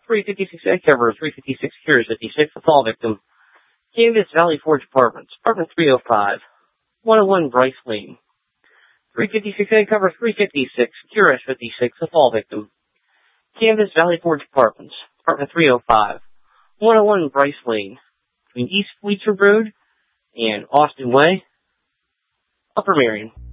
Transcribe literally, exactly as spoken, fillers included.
three fifty-six Egg Cover, three fifty-six Cures fifty-six, the fall victim. Canvas Valley Forge Apartments, apartment three oh five, one oh one Bryce Lane. three fifty-six Egg Cover, three fifty-six Cures fifty-six, the fall victim. Canvas Valley Forge Apartments, apartment three oh five, one oh one Bryce Lane, between East Fleetzer Road and Austin Way, Upper Marion.